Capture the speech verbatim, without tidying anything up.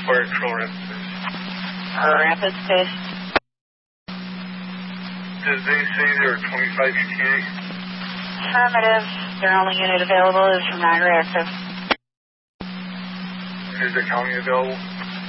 Fire Control Rapids Base. Rapids Base. Did they say they were twenty-five E T A? Affirmative. Their only unit available is from non-reactive. Is the county available?